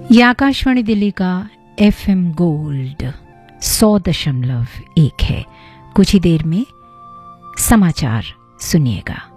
ये आकाशवाणी दिल्ली का FM gold 100.1 है। कुछ ही देर में समाचार सुनिएगा।